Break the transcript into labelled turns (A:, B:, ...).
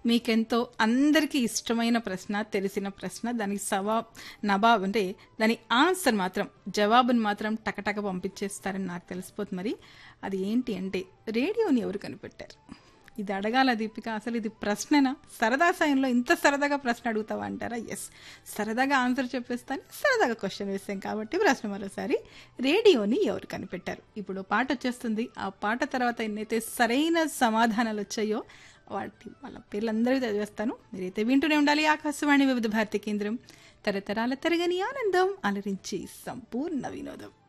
A: మీకెంతో అందరికీ ఇష్టమైన ప్రశ్న, తెలిసిన ప్రశ్న, దానికి నవాబ్ అంటే దాని ఆన్సర్ మాత్రం, జవాబుని మాత్రం టకటక పంపించేస్తారని నాకు తెలిసిపోతుంది. మరి అది ఏంటి అంటే, రేడియోని ఎవరు కనిపెట్టారు? ఇది అడగాల దీపిక, అసలు ఇది ప్రశ్ననా? సరదా సాయంలో ఇంత సరదాగా ప్రశ్న అడుగుతావా అంటారా? ఎస్, సరదాగా ఆన్సర్ చెప్పేస్తాను, సరదాగా క్వశ్చన్ వేస్తాం కాబట్టి ప్రశ్న మరోసారి, రేడియోని ఎవరు కనిపెట్టారు? ఇప్పుడు పాట వచ్చేస్తుంది. ఆ పాట తర్వాత ఎన్నైతే సరైన సమాధానాలు వచ్చాయో వాళ్ళ పేర్లందరూ చదివేస్తాను. మీరైతే వింటూనే ఉండాలి. ఆకాశవాణి వివిధ భారతి కేంద్రం, తరతరాల తరగని ఆనందం, అలరించి సంపూర్ణ వినోదం.